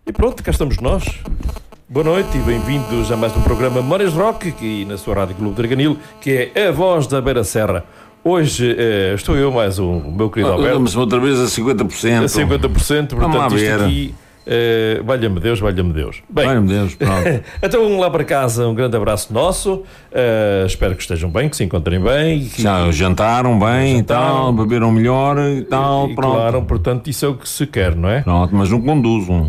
E pronto, cá estamos nós. Boa noite e bem-vindos a mais um programa Memórias de Rock, aqui na sua Rádio Clube de Arganil, que é a voz da Beira Serra. Hoje estou eu mais o meu querido Alberto. Vamos outra vez a 50%. A 50%, portanto isto aqui... valha-me Deus. Bem, valha-me Deus, pronto. Então vamos lá para casa, um grande abraço nosso. Espero que estejam bem, que se encontrem bem. Já jantaram bem e tal, beberam melhor e tal, e pronto. Claro, portanto, isso é o que se quer, não é? Pronto, mas não conduzam.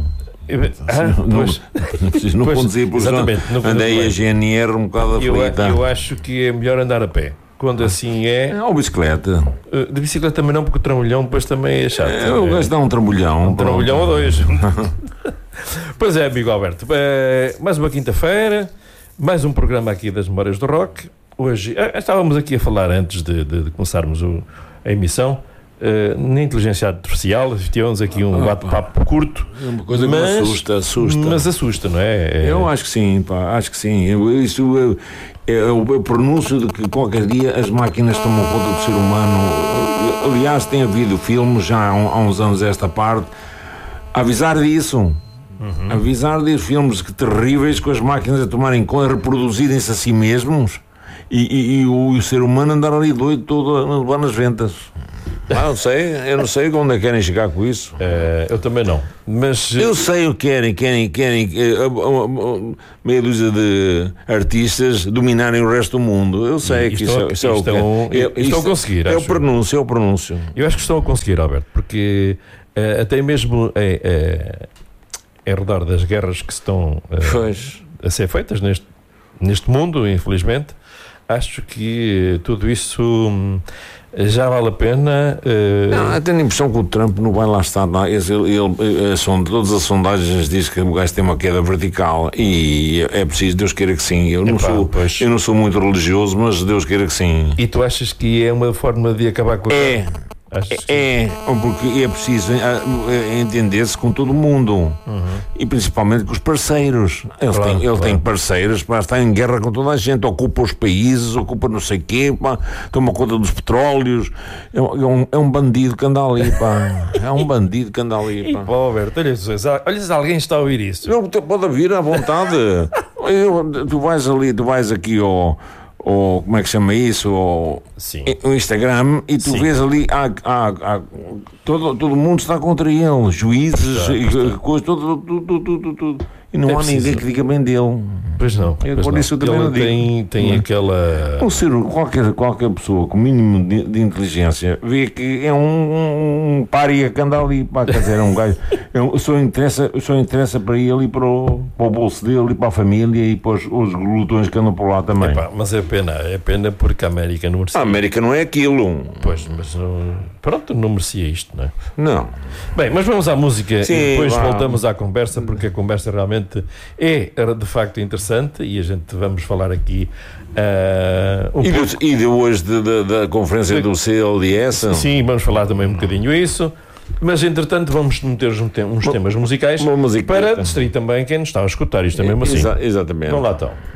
Não conduzir, porque andei a GNR um bocado aflita. Eu acho que é melhor andar a pé. Quando assim é... Ou bicicleta. De bicicleta também não, porque o trambolhão depois também é chato. Eu gosto de dar um trambolhão. Um trambolhão ou dois. Pois é, amigo Alberto. Mais uma quinta-feira, mais um programa aqui das Memórias do Rock. Hoje, estávamos aqui a falar antes de começarmos a emissão, na inteligência artificial, tivemos aqui um bate-papo curto. É uma coisa que me assusta. Mas assusta, não é? Eu acho que sim, pá, acho que sim. Eu pronuncio de que qualquer dia as máquinas tomam conta do ser humano. Aliás, tem havido filmes já há uns anos esta parte a avisar disso. Avisar de filmes terríveis com as máquinas a tomarem conta, a reproduzirem-se a si mesmos e o ser humano andar ali doido todo a levar nas ventas. Eu não sei onde é que querem chegar com isso. Eu também não. Mas eu sei o que querem meia dúzia de artistas dominarem o resto do mundo. Eu sei que isso é o que estão a conseguir. É o pronúncio. Eu acho que estão a conseguir, Alberto, porque até mesmo em redor das guerras que estão a ser feitas neste mundo, infelizmente, acho que tudo isso já vale a pena. Eu tenho a impressão que o Trump não vai lá estar. Todas as sondagens dizem que o gajo tem uma queda vertical e é preciso, Deus queira que sim. Eu não sou muito religioso, mas Deus queira que sim. E tu achas que é uma forma de acabar com porque é preciso entender-se com todo mundo e principalmente com os parceiros. Ele tem parceiros para estar em guerra com toda a gente, ocupa os países, ocupa não sei o quê, pá, toma conta dos petróleos. É um bandido que anda ali, pá. É um bandido que anda ali, pá. Alberto, olha se alguém está a ouvir isso. Pode vir à vontade. Tu vais aqui ao como é que chama isso? O Instagram, e tu vês ali todo mundo está contra ele, juízes e coisas, tudo. E não há ninguém que diga bem dele. Pois não. Por isso eu também não digo. Tem aquela... Qualquer pessoa com mínimo de inteligência vê que é um pária que anda ali, pá, quer dizer, é um gajo. Só interessa para ele e para o bolso dele e para a família e para os glutões que andam por lá também. Mas é pena porque a América não merecia. A América não é aquilo. Pois, mas não merecia isto, não é? Não. Bem, mas vamos à música. Sim, e depois voltamos à conversa, porque a conversa realmente é de facto interessante e a gente vamos falar aqui e de hoje da conferência do CLDS. Sim, vamos falar também um bocadinho isso, mas entretanto vamos meter uns temas musicais para distrair também quem nos está a escutar, isto é mesmo assim. Exatamente. Vamos lá então.